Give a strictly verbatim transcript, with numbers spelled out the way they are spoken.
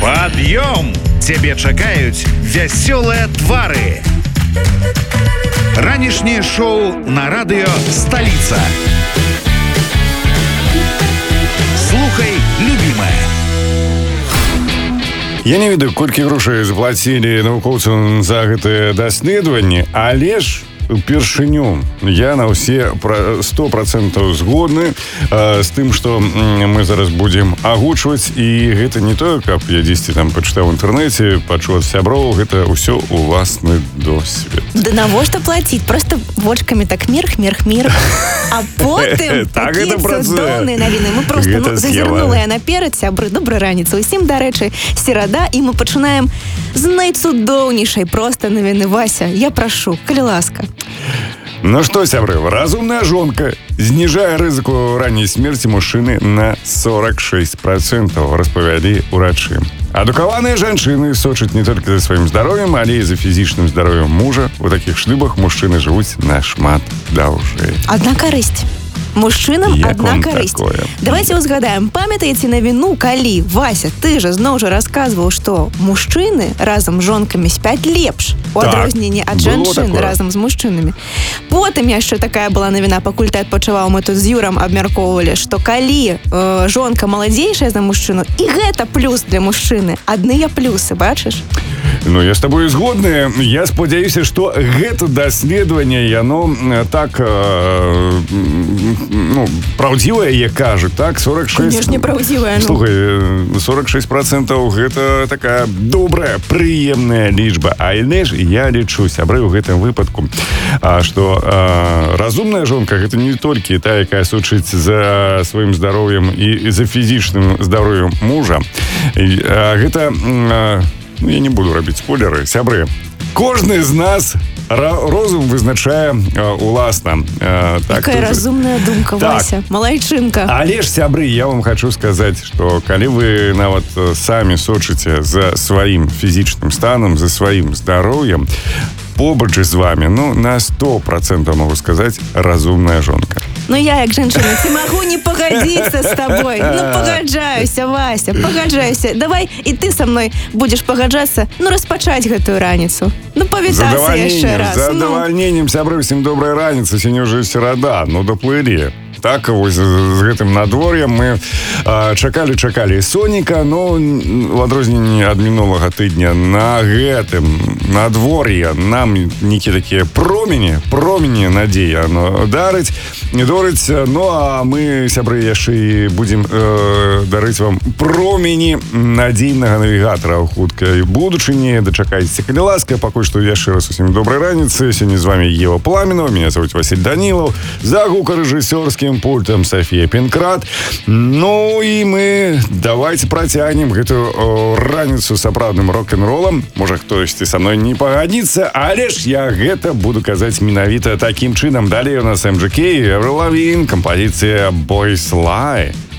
Пад'ём! Цябе чакаюць вясёлыя твары. Ранішняе шоу на радыё «Сталіца». Слухай, любімая. Я не ведаю, колькі грошай заплацілі навукоўцам за гэтае даследаванне, але ж упершыню я на ўсе сто процентаў згодны э, з тым, што мы зараз будзем агучваць, і гэта не тое, каб я дзесьці там пачытаў у інтэрнэце, пачуў ад сяброў, гэта ўсё уласны досвед. Да навошта плаціць? Просто вочкамі так мірх, мірх, мірх. А потым так, такія цудоўныя навіны. Мы просто ну, зазірнула я наперад, сябры. Добрай раніцы усім, дарэчы, серада, і мы пачынаем з найцудоўнейшай проста навіны. Вася, я прашу, калі ласка. Ну што, сябры, разумная жонка зніжае рызыку ранняй смерці мужчыны на сорок шесть процентаў, распавялі ўрачы. Адукаваныя жанчыны сочаць не толькі за сваім здароўем, але і за фізічным здароўем мужа. У такіх шлюбах мужчыны жывуць нашмат даўжэй. Адна карысць. Мужчынам Як адна вам карысць. такое? Давайте узгадаем. Памятаеце навіну, калі, Вася, ты же зноў жа расказваў, што мужчыны разам з жонкамі спяць лепш, у Так, адрозненні ад было жанчын такое. разам з мужчынамі. Потым яшчэ такая была навіна, пакуль ты адпачываў, мы тут з Юрам абмяркоўвалі, што калі э, жонка маладзейшая за мужчыну, і гэта плюс для мужчыны. Адныя плюсы, бачыш? Ну, я з табою згодны. Я спадзяюся, што гэта даследаванне, яно э, так э, ну, праўдзівае, як кажуць, так? сорок шесть... Конечно, праўдзівая. Ну. Слухай, сорок шесть процентаў гэта такая добрая, прыемная лічба. Але ж я лічу, сябры, у гэтым выпадку, а, што а, разумная жонка гэта не толькі та, якая сочыць за сваім здароўем і за фізічным здароўем мужа. І, а, гэта... А, ну, я не буду рабіць спойлеры. Сябры, кожны з нас розум вызначае а, уласна. А, так, Такая тут... разумная думка, так. Вася. Малайчынка. Але ж, сябры, я вам хочу сказаць, што калі вы нават самі сочыце за сваім фізічным станам, за сваім здароўем, побач з вами, ну, на сто процентаў могу сказаць, разумная жонка. Ну я, як жанчына, ці магу не пагадзіцца з табой? Ну пагаджаюся, Вася, пагаджаюся. Давай і ты са мной будзеш пагаджацца, ну распачаць гэтую раніцу. Ну павітацца яшчэ раз. За задавальненнем, сябры, усім добрай раніцы, сёння ўжо серада, ну доплылі. Так, вось з гэтым надвор'ем мы а, чакалі, чакалі сонейка, но в адрозненні ад мінулага тыдня на гэтым надвор'е нам нейкія такія промені, промені надзея ну, дарыць, не дорыць, ну а мы, сябры, яшчэ і будзем э, дарыць вам промені надзейнага навігатара ў хуткай будучыні. Дачакайцеся, калі ласка, пакуль што яшчэ раз усім добрай раніцы. Сёння з вами Ева Пламенова, меня зовут Василь Данилов, за гукарэжысёрскім пультом София Пинкрат. Ну и мы давайте протянем эту раніцу сапраўдным рок-н-роллом. Можа, хтосьці со мной не пагадзіцца, але ж я гэта буду казаць менавіта таким чынам. Далее у нас эм джи кей, Avril Lavigne, композиция Boys Lie.